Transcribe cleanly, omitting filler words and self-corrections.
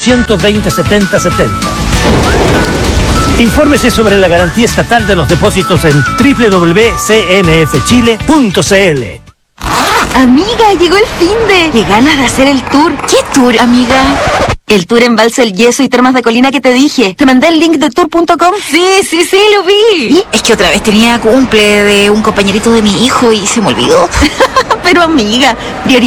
120 70 70. Infórmese sobre la garantía estatal de los depósitos en www.cmfchile.cl. Amiga, llegó el finde. Qué ganas de hacer el tour. ¿Qué tour, amiga? El tour Embalse El Yeso y Termas de Colina que te dije. ¿Te mandé el link de tour.com? Sí, lo vi. ¿Y? Es que otra vez tenía cumple de un compañerito de mi hijo y se me olvidó. Pero amiga, prioridad